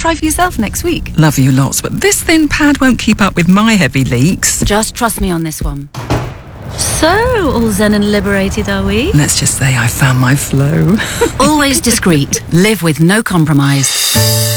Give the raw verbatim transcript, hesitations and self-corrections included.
try for yourself next week. Love you lots, but this thin pad won't keep up with my heavy leaks. Just trust me on this one. So, all zen and liberated, are we? Let's just say I found my flow. Always discreet. Live with no compromise.